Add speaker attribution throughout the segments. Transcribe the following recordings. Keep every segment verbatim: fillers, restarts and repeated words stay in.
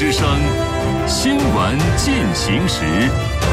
Speaker 1: 之声新闻进行时。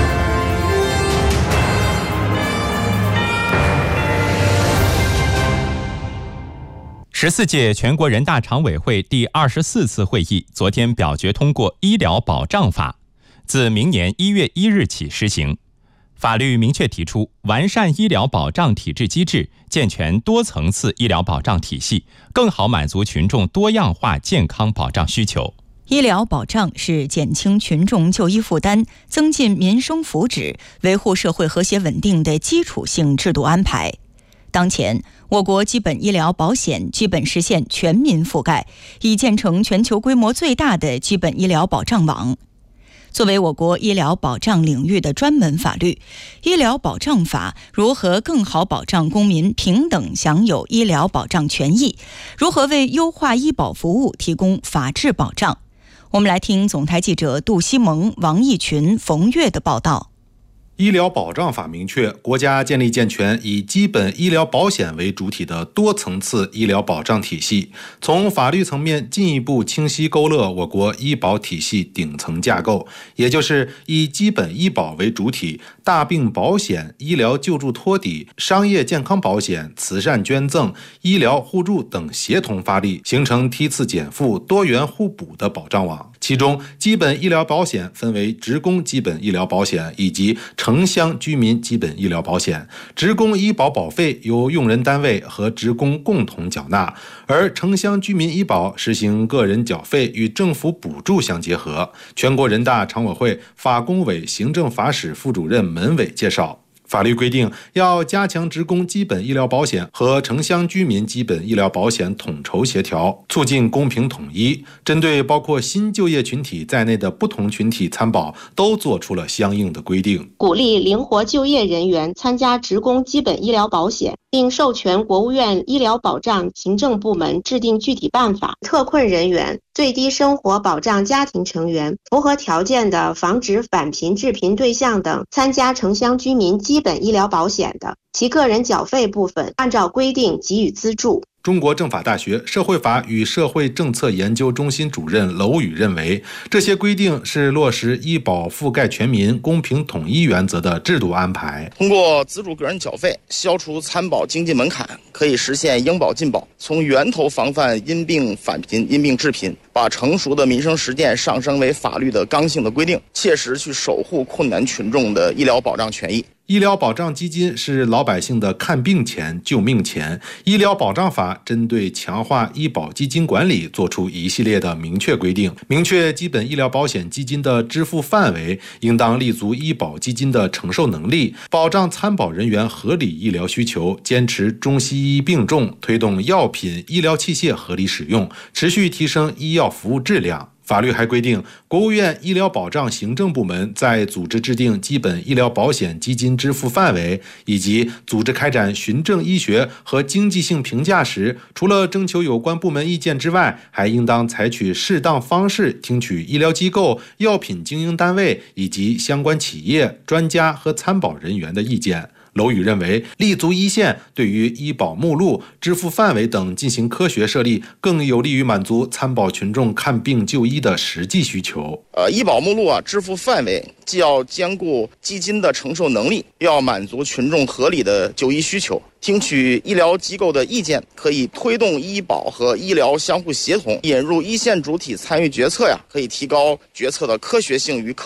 Speaker 1: 十四届全国人大常委会第二十四次会议昨天表决通过《医疗保障法》，自明年一月一日起施行。法律明确提出，完善医疗保障体制机制，健全多层次医疗保障体系，更好满足群众多样化健康保障需求。
Speaker 2: 医疗保障是减轻群众就医负担、增进民生福祉、维护社会和谐稳定的基础性制度安排。当前，我国基本医疗保险基本实现全民覆盖，已建成全球规模最大的基本医疗保障网。作为我国医疗保障领域的专门法律，《医疗保障法》如何更好保障公民平等享有医疗保障权益，如何为优化医保服务提供法治保障？我们来听总台记者杜西蒙、王义群、冯月的报道。
Speaker 3: 医疗保障法明确，国家建立健全以基本医疗保险为主体的多层次医疗保障体系，从法律层面进一步清晰勾勒我国医保体系顶层架构，也就是以基本医保为主体，大病保险、医疗救助托底、商业健康保险、慈善捐赠、医疗互助等协同发力，形成梯次减负、多元互补的保障网。其中，基本医疗保险分为职工基本医疗保险以及城乡居民基本医疗保险。职工医保保费由用人单位和职工共同缴纳，而城乡居民医保实行个人缴费与政府补助相结合。全国人大常委会法工委行政法室副主任门伟介绍，法律规定要加强职工基本医疗保险和城乡居民基本医疗保险统筹协调，促进公平统一。针对包括新就业群体在内的不同群体参保，都做出了相应的规定。
Speaker 4: 鼓励灵活就业人员参加职工基本医疗保险，并授权国务院医疗保障行政部门制定具体办法。特困人员、最低生活保障家庭成员、符合条件的防止返贫致贫对象等参加城乡居民基本医疗保险的，其个人缴费部分按照规定给予资助。
Speaker 3: 中国政法大学社会法与社会政策研究中心主任娄宇认为，这些规定是落实医保覆盖全民、公平统一原则的制度安排。
Speaker 5: 通过资助个人缴费，消除参保经济门槛，可以实现应保尽保，从源头防范因病返贫、因病致贫，把成熟的民生实践上升为法律的刚性的规定，切实去守护困难群众的医疗保障权益。
Speaker 3: 医疗保障基金是老百姓的看病钱、救命钱。医疗保障法针对强化医保基金管理作出一系列的明确规定，明确基本医疗保险基金的支付范围，应当立足医保基金的承受能力，保障参保人员合理医疗需求，坚持中西医并重，推动药品、医疗器械合理使用，持续提升医药服务质量。法律还规定，国务院医疗保障行政部门在组织制定基本医疗保险基金支付范围以及组织开展循证医学和经济性评价时，除了征求有关部门意见之外，还应当采取适当方式听取医疗机构、药品经营单位以及相关企业、专家和参保人员的意见。娄宇认为，立足一线，对于医保目录、支付范围等进行科学设立，更有利于满足参保群众看病就医的实际需求。
Speaker 5: 呃，医保目录啊，支付范围既要兼顾基金的承受能力，又要满足群众合理的就医需求。听取医疗机构的意见，可以推动医保和医疗相互协同，引入一线主体参与决策呀，可以提高决策的科学性与可